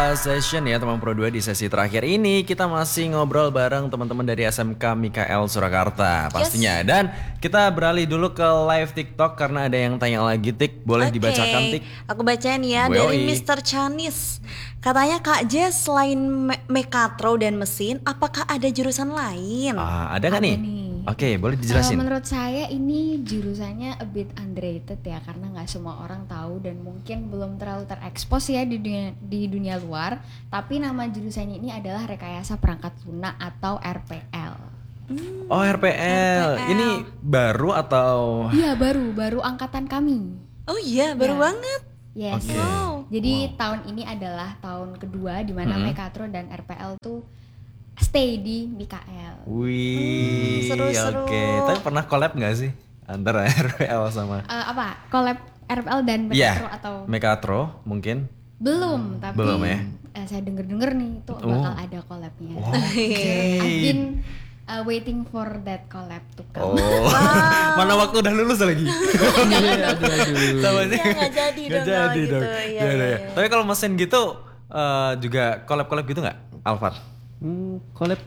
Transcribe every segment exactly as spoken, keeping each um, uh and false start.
Session ya teman Pro dua. Di sesi terakhir ini kita masih ngobrol bareng teman-teman dari S M K Mikael Surakarta pastinya. Yes. Dan kita beralih dulu ke live TikTok karena ada yang tanya lagi. Tik, boleh okay. dibacakan Tik? Aku bacain ya. Gue dari mister Chanis. Katanya Kak Jess selain me- Mekatro dan mesin, apakah ada jurusan lain? Ah, ada nggak nih? nih? Oke, okay, boleh dijelasin. Uh, menurut saya ini jurusannya a bit underrated ya, karena nggak semua orang tahu dan mungkin belum terlalu terekspos ya di dunia di dunia luar. Tapi nama jurusannya ini adalah rekayasa perangkat lunak atau R P L. Hmm, oh R P L. R P L, ini baru atau? Iya baru, baru angkatan kami. Oh iya, baru ya. banget. Yes. Okay. Wow. Jadi wow. tahun ini adalah tahun kedua di mana mm-hmm. Mekatro dan R P L tuh stay di Mikael. Wih, hmm, seru-seru. Oke, okay. Tapi pernah collab nggak sih antara R P L sama? Uh, apa? Collab R P L dan Mekatro yeah. atau? Mekatro mungkin? Belum, tapi belum ya. Uh, saya denger-denger nih itu oh. bakal ada collabnya. Oh, okay. I've been uh, waiting for that collab to come. Oh, wow. Mana waktu udah lulus lagi? Jangan dong. Ya nggak jadi dong. Gak jadi gitu. dong. Ya, ya, ya. Tapi kalau mesin gitu uh, juga collab-collab gitu nggak, Alfat? Hmm, collab.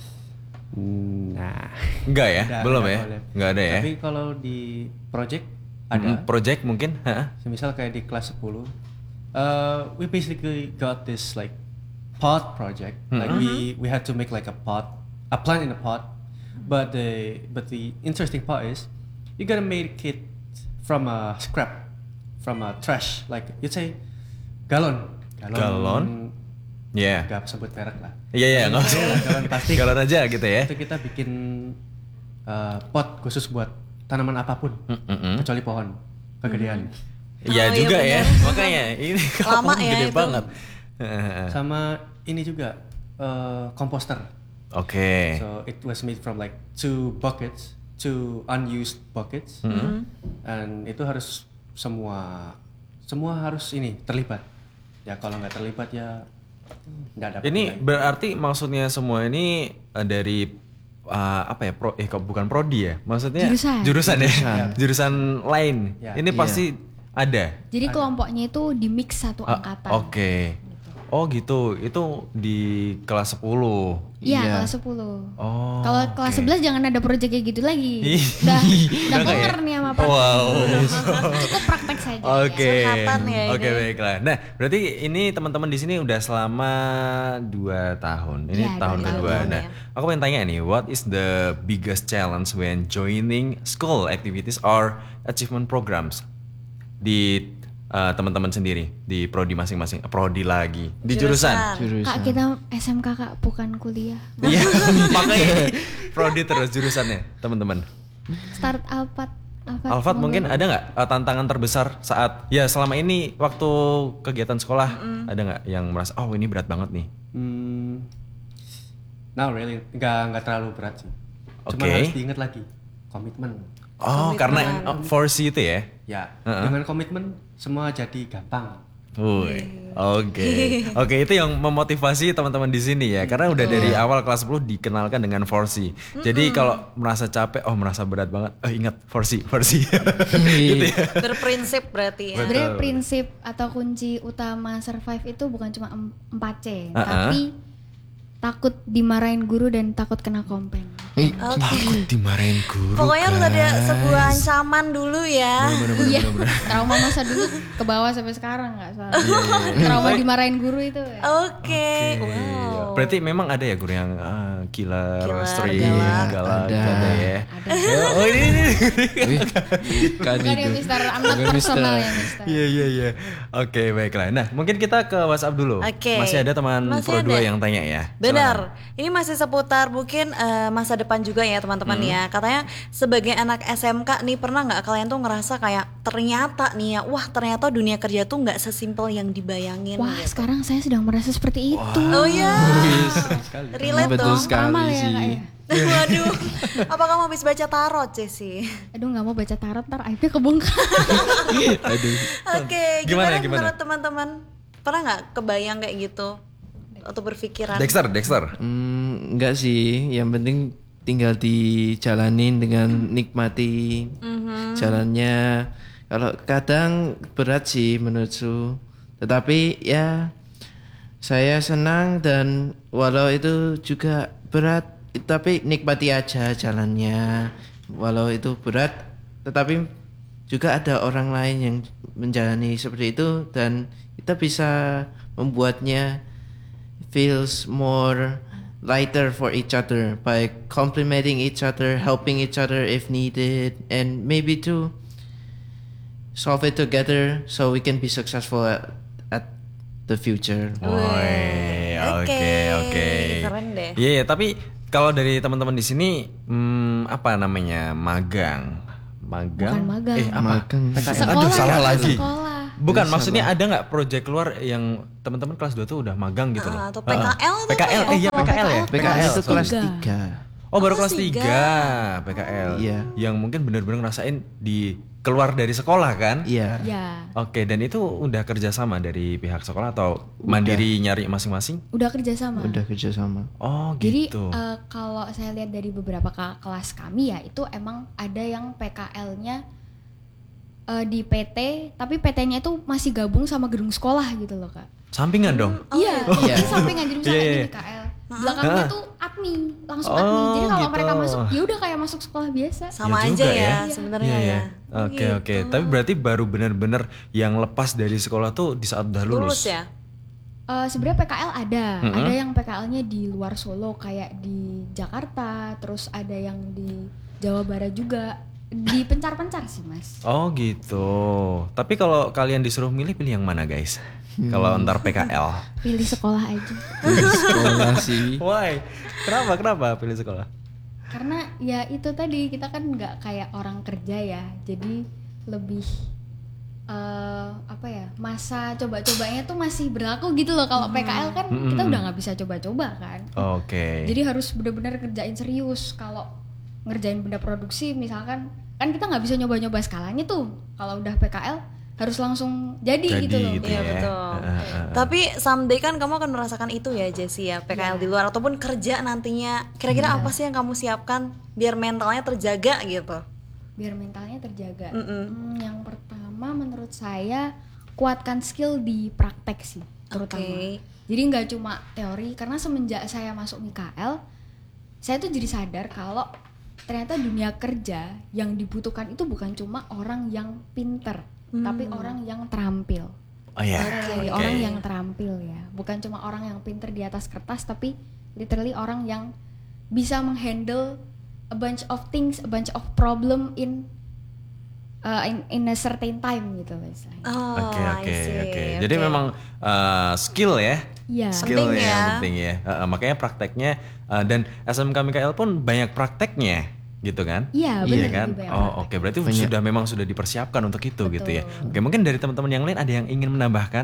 Nah, enggak ya? Ada, belum ada ya? Collab. Enggak ada ya? Tapi kalau di project ada. Mm, project mungkin, heeh. Semisal kayak di kelas sepuluh. Uh, we basically got this like pod project. Mm-hmm. Like we we had to make like a pod, a plant in a pod. But the but the interesting part is you gotta make it from a scrap, from a trash. Like you'd say galon. Galon. Galon. Iya. Yeah. Gak sebut merek lah. Iya iya nggak usah. Galon plastik. Galon aja gitu ya. Itu kita bikin uh, pot khusus buat tanaman apapun, mm-hmm. kecuali pohon kegedean. Iya mm. oh, juga ya, ya. Makanya ini lama ya gede itu. banget. Sama ini juga uh, komposter. Oke. Okay. So it was made from like two buckets, two unused buckets, mm-hmm. and itu harus semua semua harus ini terlibat. Ya kalau nggak terlibat ya nggak dapat. Ini lagi. Berarti maksudnya semua ini uh, dari uh, apa ya? Pro, eh kok bukan prodi ya? Maksudnya jurusan, jurusan ya, jurusan, jurusan lain. Ya. Ini pasti iya. ada. Jadi ada. kelompoknya itu di mix satu uh, angkatan. Oke. Okay. Oh gitu, itu di kelas sepuluh. Iya, yeah. kelas sepuluh. Oh. Kalau kelas okay. sebelas jangan ada proyek kayak gitu lagi. Udah udah kenger nih sama Pak. Wow. Cukup praktek saja. Oke. Ya, Oke, okay, baiklah. Nah, berarti ini teman-teman di sini udah selama dua tahun. Ini ya, tahun kedua. Tahun, nah, ya. Aku pengen tanya nih, what is the biggest challenge when joining school activities or achievement programs di Uh, teman-teman sendiri di prodi masing-masing, prodi lagi di jurusan. jurusan. Kak kita S M K Kak bukan kuliah. Iya, makanya prodi terus jurusannya teman-teman. Start Alfat. Alfat, Alfat mungkin ada nggak uh, tantangan terbesar saat ya selama ini waktu kegiatan sekolah mm-hmm. ada nggak yang merasa oh ini berat banget nih? Hmm, no really, nggak nggak terlalu berat sih. Okay. Cuma harus diingat lagi komitmen. Oh, komitmen. Karena oh, force itu ya? Ya, uh-uh. dengan komitmen semua jadi gampang. Oke, oke, oke itu yang memotivasi teman-teman di sini ya, karena udah dari awal kelas sepuluh dikenalkan dengan forsi. Jadi kalau merasa capek, oh merasa berat banget, oh ingat forsi, forsi. Gitu ya. Berprinsip berarti ya. Sebenarnya prinsip atau kunci utama survive itu bukan cuma empat C, uh-uh. tapi takut dimarahin guru dan takut kena komplain. Eh, okay. Takut dimarahin guru. Pokoknya harus ada sebuah ancaman dulu ya. Iya. Trauma masa dulu ke bawah sampai sekarang nggak soalnya. Yeah, yeah, yeah. Trauma dimarahin guru itu. Ya. Oke. Okay. Okay. Wow. Berarti memang ada ya guru yang uh, killer, killer street, galak, galak, ada. ada ya. Ada. Oh ini ini. Bukan ya Mister, amat personal ya Mister. Iya iya iya. Oke baiklah. Nah mungkin kita ke WhatsApp dulu. Okay. Masih ada teman Masih Pro ada. dua yang tanya ya. Benar. Silakan. Ini masih seputar mungkin uh, masa depan juga ya teman-teman hmm. ya. Katanya sebagai anak S M K nih pernah nggak kalian tuh ngerasa kayak ternyata nih ya, wah ternyata dunia kerja tuh nggak sesimpel yang dibayangin. Wah gitu. Sekarang saya sedang merasa seperti wow. itu. Oh ya. Relate betul dong. sekali Ramal sih. Ya, Waduh, apa kamu habis baca tarot sih? Aduh nggak mau baca tarot, ntar aibnya kebongkar. Aduh. Oke, gimana, gimana, gimana menurut teman-teman? Pernah nggak kebayang kayak gitu? Atau berpikiran? Dexter, Dexter. Hmm, enggak sih, yang penting tinggal dijalanin dengan nikmati mm-hmm. jalannya. Kalau kadang berat sih menurutku, tetapi ya Saya senang dan walau itu juga berat, tapi nikmati aja jalannya. Walau itu berat, tetapi juga ada orang lain yang menjalani seperti itu dan kita bisa membuatnya feels more lighter for each other by complimenting each other, helping each other if needed, and maybe to solve it together so we can be successful at, at the future. Woi, oke oke. Keren deh. Iya, yeah, tapi kalau dari teman-teman di sini, hmm, apa namanya, magang, magang? Bukan magang. Eh, apa? Magang. P K L. Sekolah, Aduh, salah ya, lagi. sekolah. Bukan, Bisa, maksudnya Bang. ada nggak project keluar yang teman-teman kelas dua tuh udah magang gitu loh? Ah, atau P K L tuh P K L, kayak- eh iya Oh, P K L ya? P K L itu kelas tiga. tiga. Oh baru Oh, kelas kelas tiga P K L. Iya. Yang mungkin bener-bener ngerasain di keluar dari sekolah kan? Iya. Ya, Oke, dan itu udah kerjasama dari pihak sekolah atau mandiri nyari masing-masing? udah kerja sama. Udah kerja sama. Oh Jadi gitu. eh, kalau saya lihat dari beberapa ka- kelas kami ya, itu emang ada yang P K L-nya eh, di P T, tapi P T-nya itu masih gabung sama gedung sekolah gitu loh kak. Sampingan dong? Iya, Iya. jadi sampingan jadi misalnya Iya, iya. ini P K L, belakangnya tuh admin, langsung admin. Oh, Jadi kalau gitu. mereka masuk, ya udah kayak masuk sekolah biasa. Sama Ya aja juga ya, ya. sebenarnya Iya, ya. iya. Oke Gitu. oke, tapi berarti baru bener-bener yang lepas dari sekolah tuh di saat udah lulus. Lulus ya. Eh, sebenarnya P K L ada, Mm-mm. ada yang P K L-nya di luar Solo kayak di Jakarta, terus ada yang di Jawa Barat juga, dipencar-pencar sih mas. Oh gitu. Tapi kalau kalian disuruh milih, pilih yang mana guys? Kalau ntar P K L. Pilih sekolah aja. Sekolah sih. Why? Kenapa? Kenapa pilih sekolah? Karena ya itu tadi kita kan nggak kayak orang kerja ya, jadi lebih eh apa ya, masa coba-cobanya tuh masih berlaku gitu loh. Kalau P K L kan Mm-mm. kita udah nggak bisa coba-coba kan. Oke. Jadi harus benar-benar kerjain serius. Kalau ngerjain benda produksi misalkan, kan kita nggak bisa nyoba-nyoba skalanya tuh. Kalau udah P K L harus langsung jadi, Jadi gitu loh. gitu Iya ya. betul. Heeh, heeh. Tapi someday kan kamu akan merasakan itu ya Jessie ya, P K L di luar ataupun kerja nantinya. Kira-kira apa sih yang kamu siapkan biar mentalnya terjaga gitu? Biar mentalnya terjaga. Mm-mm. Hmm, yang pertama menurut saya kuatkan skill di praktek sih terutama. Oke. Jadi nggak cuma teori, karena semenjak saya masuk M I K L, saya tuh jadi sadar kalau ternyata dunia kerja yang dibutuhkan itu bukan cuma orang yang pinter, tapi orang yang terampil. Oh ya. Literally Oke. orang yang terampil ya, bukan cuma orang yang pinter di atas kertas, tapi literally orang yang bisa menghandle a bunch of things, a bunch of problem in uh, in, in a certain time gitu loh istilahnya. Oh, Oke I oke see. oke. Jadi Oke. memang uh, skill ya. Iya. Skill Penting yang ya. penting ya. Uh, makanya prakteknya uh, dan S M K M I K L pun banyak prakteknya gitu kan? Iya, Iya benar, kan? lebih banyak Oh praktek. oke, berarti Banyak. sudah memang sudah dipersiapkan untuk itu gitu ya. Betul. Oke, mungkin dari teman-teman yang lain ada yang ingin menambahkan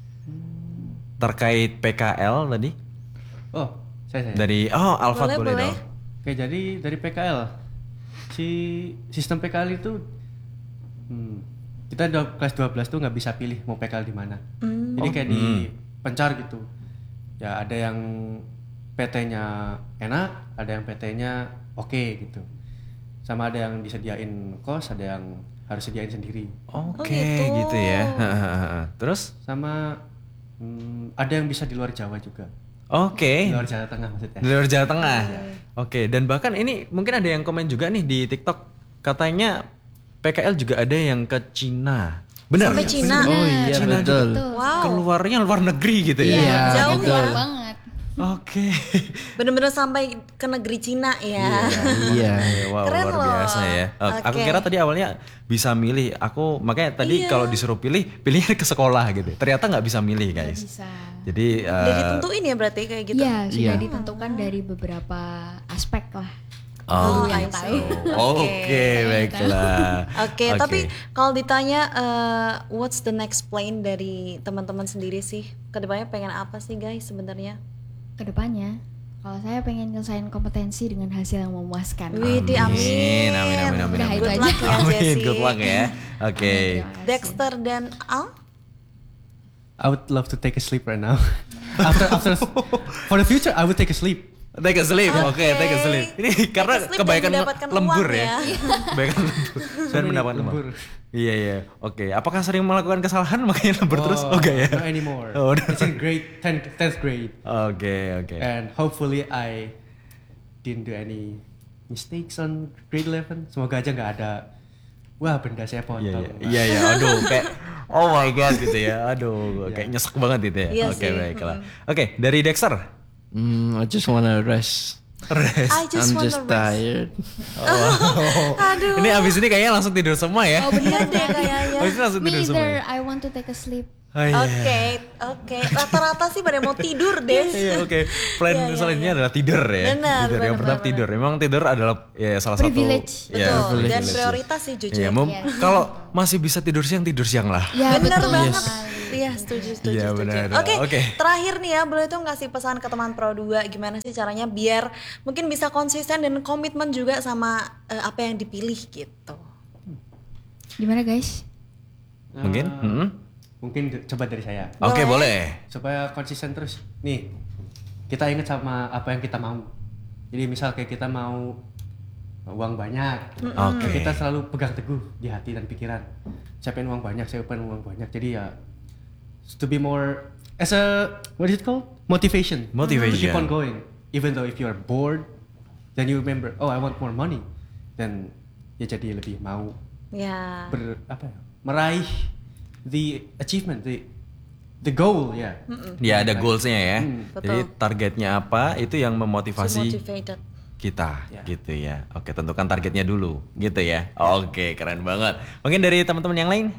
terkait P K L tadi? Oh, saya saya. Dari oh Alfat Boleh, boleh, boleh. dong. Oke, jadi dari P K L, si sistem P K L itu, hmm, kita do- kelas dua belas tuh nggak bisa pilih mau P K L di mana. Jadi kayak di pencar gitu. Ya ada yang P T-nya enak, ada yang P T-nya oke gitu. Sama ada yang disediain kos, ada yang harus sediain sendiri. Oke, gitu. gitu ya. Terus Sama hmm, ada yang bisa di luar Jawa juga. oke. Di luar Jawa Tengah maksudnya. Di luar Jawa Tengah. Oke, dan bahkan ini mungkin ada yang komen juga nih di TikTok, katanya P K L juga ada yang ke Cina. Benar? Sampai Cina. Oh iya Cina betul. Betul. Wow. Keluarnya luar negeri gitu ya. Iya, Jauh betul. Luar ya. banget. Oke. Bener-bener sampai ke negeri Cina ya. Iya. Wow, Keren luar loh. biasa ya. Eh, Aku Oke. kira tadi awalnya bisa milih. Aku makanya tadi Iya. kalau disuruh pilih, pilihnya ke sekolah gitu. Ternyata nggak bisa milih, Nggak guys. bisa. Jadi Udah eh, ditentuin ya berarti kayak gitu. Iya, sudah Iya. ditentukan dari beberapa aspek lah. Oh, I gitu. see. Oke, baiklah. Oke, tapi kalau ditanya eh, what's the next plan dari teman-teman sendiri sih? Kedepannya pengen apa sih guys sebenarnya? Kedepannya, kalau saya pengen nyelesain kompetensi dengan hasil yang memuaskan. Wih, di amin. Amin, amin, amin, Udah, amin. itu Good aja. luck ya Amin, Jessie. good luck ya. Oke. Terima kasih. Dexter dan Al? I would love to take a sleep right now. after after for the future, I would take a sleep. Take a sleep, oke, Oke. take a sleep. Ini karena Take a sleep dan kebanyakan mendapatkan lembur uang ya. ya. Kebanyakan lembur dan mendapatkan uang. lembur. Iya iya, oke. Apakah sering melakukan kesalahan makanya lembur terus? Oh enggak ya? Not anymore. Oh, udah. It's in grade tenth, tenth grade. Oke oke. And hopefully I didn't do any mistakes on grade eleven. Semoga aja nggak ada wah benda saya Iya potong. iya iya, iya. Aduh kayak oh my god gitu ya. Aduh Iya. kayak nyesek banget gitu ya. Iya Oke sih, baiklah. Oke dari Dexter. Hmm, I just wanna rest. Rest. I just I'm wanna just rest. tired. Aduh. Ini abis ini kayaknya langsung tidur semua ya. Oh bener deh kayaknya. Abis ini langsung Me tidur semua. either, ya? I want to take a sleep. Oh, iya. Oke, oke. Rata-rata sih pada mau tidur deh. Iya oke. Plan Iya, iya, selanjutnya iya. adalah tidur ya. Benar, tidur yang benar, pertama benar, tidur. Memang tidur adalah ya salah Privilege. satu. ya, Betul. Dan privilege. prioritas sih jujur. Iya, mem- Yes. kalau masih bisa tidur siang tidur siang lah. Ya Benar betul banget. sekali. Iya, setuju, setuju, Iya, setuju. benar. Oke, Oke. terakhir nih ya, boleh tuh ngasih pesan ke teman Pro dua gimana sih caranya biar mungkin bisa konsisten dan komitmen juga sama eh, apa yang dipilih gitu. Gimana guys? Mungkin? Uh, Mm-mm. Mungkin d- coba dari saya. Oke Boleh. boleh. Supaya konsisten terus. Nih, kita ingat sama apa yang kita mau. Jadi misal kayak kita mau uang banyak, Oke. kita selalu pegang teguh di hati dan pikiran. Saya pengen uang banyak, saya pengen uang banyak. Jadi ya to be more as a what is it called? Motivation. Motivation. To keep on going. Even though if you are bored, then you remember, oh I want more money. Then ya jadi lebih mau Ya. ber apa ya? Meraih the achievement, the the goal ya. Ya ada goalsnya ya. Hmm. Jadi Betul. targetnya apa itu yang So memotivasi motivated. kita Ya. gitu ya. Oke tentukan targetnya dulu gitu ya. Oke keren banget. Mungkin dari teman-teman yang lain?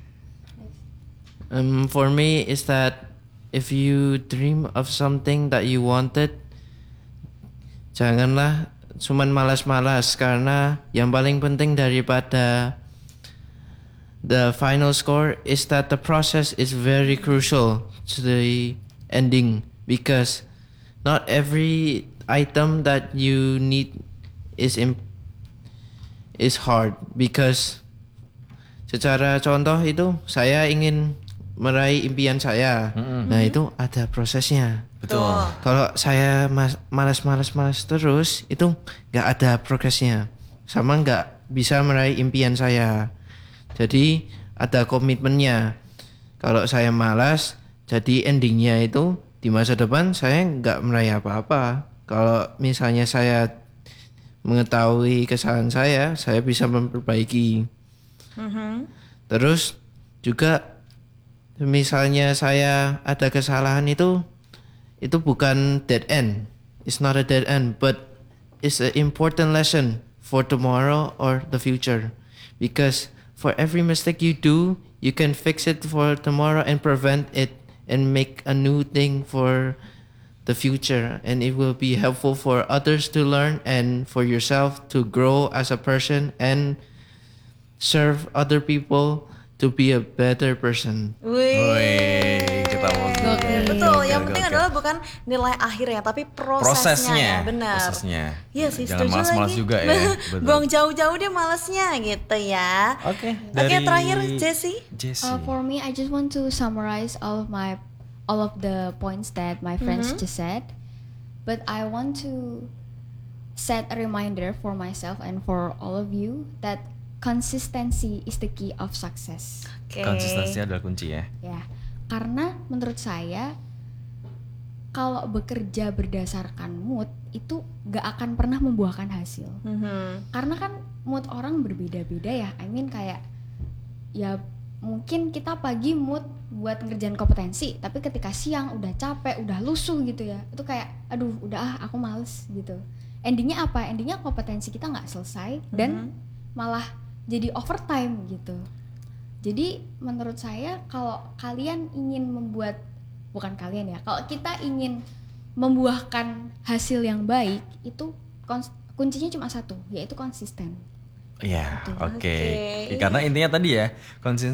Um, for me is that if you dream of something that you wanted, janganlah cuman malas-malas karena yang paling penting daripada the final score is that the process is very crucial to the ending because not every item that you need is imp- is hard because secara contoh itu saya ingin meraih impian saya. Nah, itu ada prosesnya. Betul. Kalau saya mas- malas-malas-malas terus itu nggak ada progresnya. Sama nggak bisa meraih impian saya. Jadi ada komitmennya. Kalau saya malas, jadi endingnya itu di masa depan saya nggak meraih apa-apa. Kalau misalnya saya mengetahui kesalahan saya, saya bisa memperbaiki. Terus juga misalnya saya ada kesalahan itu, itu bukan dead end. It's not a dead end, but it's an important lesson for tomorrow or the future. Because for every mistake you do, you can fix it for tomorrow and prevent it and make a new thing for the future. And it will be helpful for others to learn and for yourself to grow as a person and serve other people to be a better person. Wih. Wih, kita mau Gokil. Betul, Gokil, yang penting gokil. adalah bukan nilai akhirnya tapi prosesnya, prosesnya. benar. Prosesnya. Iya sih, Jangan setuju malas-malas lagi. juga ya. Betul. Buang jauh-jauh deh malesnya gitu ya. Oke. Oke, dari terakhir Jessie. Jessie. Uh, for me, I just want to summarize all of my all of the points that my friends just said, but I want to set a reminder for myself and for all of you that consistency is the key of success. Oke. Konsistensi adalah kunci ya. Ya, karena menurut saya kalau bekerja berdasarkan mood itu gak akan pernah membuahkan hasil. Mhm. Karena kan mood orang berbeda-beda ya. I mean kayak ya mungkin kita pagi mood buat ngerjain kompetensi, tapi ketika siang udah capek, udah lusuh gitu ya. Itu kayak aduh udah ah aku males gitu. Endingnya apa? Endingnya kompetensi kita nggak selesai dan malah jadi overtime gitu. Jadi menurut saya kalau kalian ingin membuat bukan kalian ya, kalau kita ingin membuahkan hasil yang baik itu kons- kuncinya cuma satu, yaitu konsisten. Iya, oke. Oke. Karena intinya tadi ya, konsis-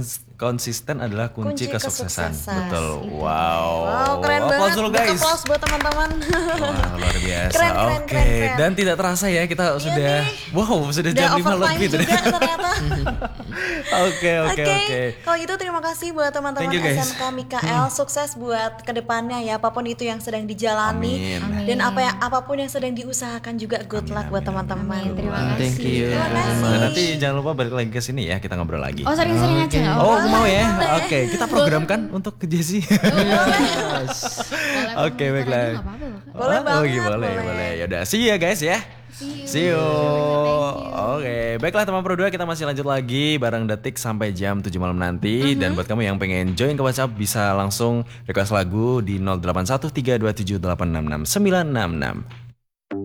konsisten adalah kunci, Kunci kesuksesan. kesuksesan. Betul. Wow. Wow, keren Applause banget. dulu Big guys. applause buat teman-teman. Wah, luar biasa. Keren, keren, Oke, keren, keren. dan tidak terasa ya kita sudah nih. wow, sudah Udah jam lima overtime lebih juga tadi. ternyata. Oke, oke, oke. Kalau gitu terima kasih buat teman-teman Thank you, guys. S M K Mikael. Sukses buat kedepannya ya, apapun itu yang sedang dijalani. Amin. Dan apa yang apapun yang sedang diusahakan juga good luck buat teman-teman. Amin, terima Ah, kasih. thank you. Terima very kasih. much. Dan nanti jangan lupa balik lagi ke sini ya, kita ngobrol lagi. Oh sering-sering aja nggak Oh, apa-apa. mau ya? Oke, kita programkan untuk ke Jessie. Boleh Oke, promotor baiklah. aja nggak apa-apa loh, Kak. Boleh Oh, banget, iya, boleh, boleh. boleh. Yaudah, see you ya guys ya. See you. See you. Thank you. Oke, baiklah teman Pro dua, kita masih lanjut lagi bareng Detik sampai jam tujuh malam nanti. Dan buat kamu yang pengen join ke WhatsApp bisa langsung request lagu di nol delapan satu tiga dua tujuh delapan enam enam sembilan enam enam.